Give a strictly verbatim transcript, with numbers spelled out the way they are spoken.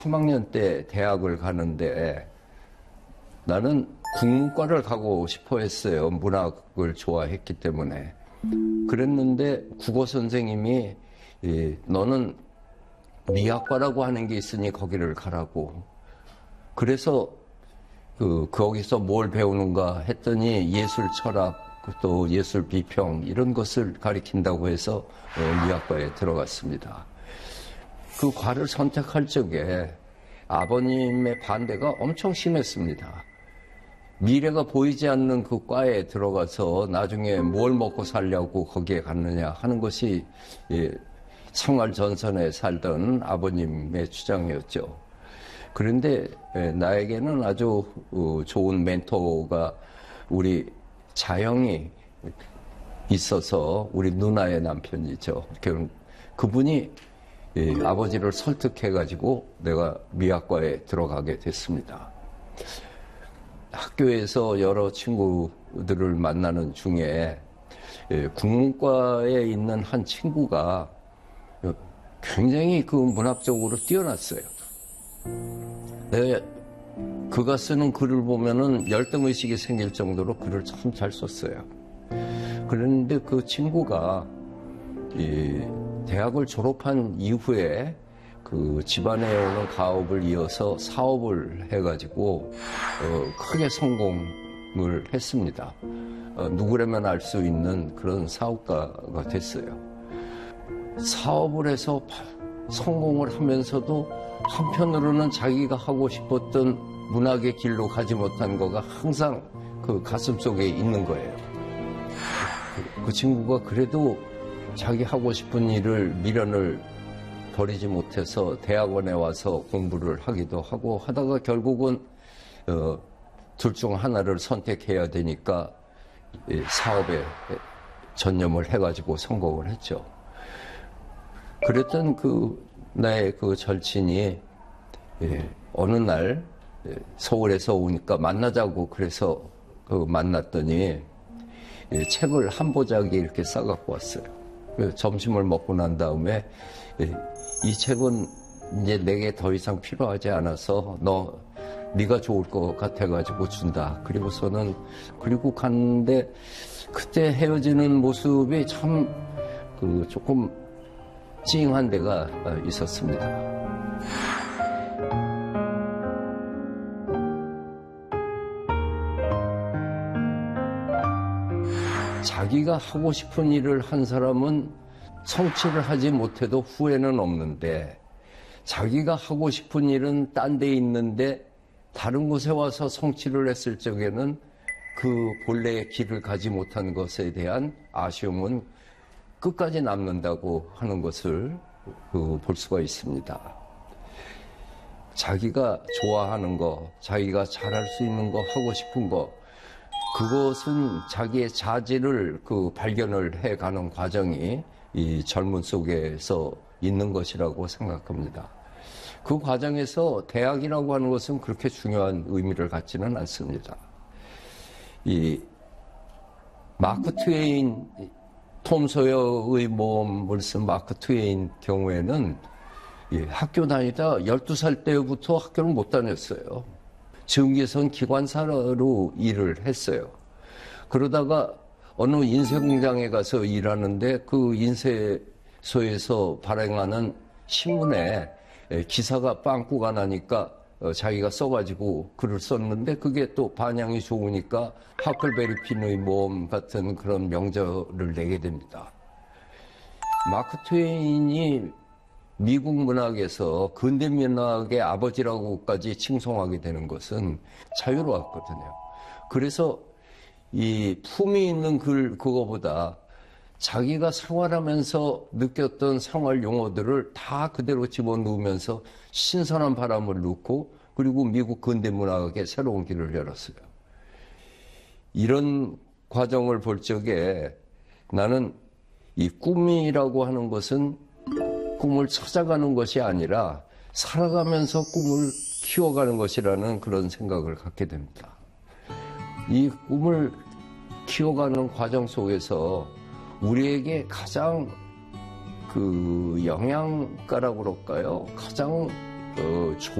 삼 학년 때 대학을 가는데 나는 국문과를 가고 싶어 했어요. 문학을 좋아했기 때문에. 그랬는데 국어 선생님이 너는 미학과라고 하는 게 있으니 거기를 가라고. 그래서 그 거기서 뭘 배우는가 했더니 예술 철학 또 예술 비평 이런 것을 가리킨다고 해서 미학과에 들어갔습니다. 그 과를 선택할 적에 아버님의 반대가 엄청 심했습니다. 미래가 보이지 않는 그 과에 들어가서 나중에 뭘 먹고 살려고 거기에 갔느냐 하는 것이 생활 전선에 살던 아버님의 주장이었죠. 그런데 나에게는 아주 좋은 멘토가 우리 자영이 있어서 우리 누나의 남편이죠. 그분이 아버지를 설득해가지고 내가 미학과에 들어가게 됐습니다. 학교에서 여러 친구들을 만나는 중에 국문과에 있는 한 친구가 굉장히 그 문학적으로 뛰어났어요. 내가 그가 쓰는 글을 보면은 열등의식이 생길 정도로 글을 참 잘 썼어요. 그런데 그 친구가 이 대학을 졸업한 이후에 그 집안에 오는 가업을 이어서 사업을 해가지고 어, 크게 성공을 했습니다. 어, 누구라면 알 수 있는 그런 사업가가 됐어요. 사업을 해서 성공을 하면서도 한편으로는 자기가 하고 싶었던 문학의 길로 가지 못한 거가 항상 그 가슴 속에 있는 거예요. 그, 그 친구가 그래도 자기 하고 싶은 일을 미련을 버리지 못해서 대학원에 와서 공부를 하기도 하고 하다가 결국은 어, 둘 중 하나를 선택해야 되니까 사업에 전념을 해가지고 성공을 했죠. 그랬던 그 나의 그 절친이 예, 어느 날 서울에서 오니까 만나자고 그래서 그 만났더니 예, 책을 한 보자기 이렇게 싸갖고 왔어요. 점심을 먹고 난 다음에 예, 이 책은 이제 내게 더 이상 필요하지 않아서 너 네가 좋을 것 같아가지고 준다. 그리고서는 그리고 갔는데 그때 헤어지는 모습이 참 그 조금 찡한 데가 있었습니다. 자기가 하고 싶은 일을 한 사람은 성취를 하지 못해도 후회는 없는데 자기가 하고 싶은 일은 딴 데 있는데 다른 곳에 와서 성취를 했을 적에는 그 본래의 길을 가지 못한 것에 대한 아쉬움은 끝까지 남는다고 하는 것을 볼 수가 있습니다. 자기가 좋아하는 거, 자기가 잘할 수 있는 거, 하고 싶은 거, 그것은 자기의 자질을 그 발견을 해가는 과정이 이 젊은 속에서 있는 것이라고 생각합니다. 그 과정에서 대학이라고 하는 것은 그렇게 중요한 의미를 갖지는 않습니다. 이 마크 트웨인, 톰 소여의 모험을 쓴 마크 트웨인 경우에는 학교 다니다 열두 살 때부터 학교를 못 다녔어요. 증기선 기관사로 일을 했어요. 그러다가 어느 인쇄공장에 가서 일하는데 그 인쇄소에서 발행하는 신문에 기사가 빵꾸가 나니까 자기가 써가지고 글을 썼는데 그게 또 반향이 좋으니까 하클베리 핀의 모험 같은 그런 명저를 내게 됩니다. 마크 트웨인이 미국 문학에서 근대 문학의 아버지라고까지 칭송하게 되는 것은 자유로웠거든요. 그래서 이 품이 있는 글 그거보다 자기가 생활하면서 느꼈던 생활 용어들을 다 그대로 집어넣으면서 신선한 바람을 넣고 그리고 미국 근대 문학의 새로운 길을 열었어요. 이런 과정을 볼 적에 나는 이 꿈이라고 하는 것은 꿈을 찾아가는 것이 아니라 살아가면서 꿈을 키워가는 것이라는 그런 생각을 갖게 됩니다. 이 꿈을 키워가는 과정 속에서 우리에게 가장 그 영양가라고 그럴까요? 가장 어,